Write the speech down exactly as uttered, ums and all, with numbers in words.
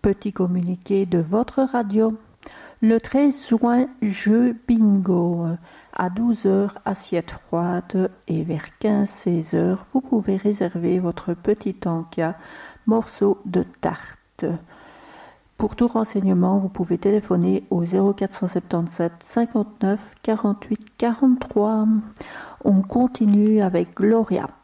Petit communiqué de votre radio. Le treize juin, jeu bingo. À douze heures, assiette froide et vers quinze seize heures, vous pouvez réserver votre petit encas morceau de tarte. Pour tout renseignement, vous pouvez téléphoner au zéro quatre cent soixante-dix-sept cinquante-neuf quarante-huit quarante-trois. On continue avec Gloria.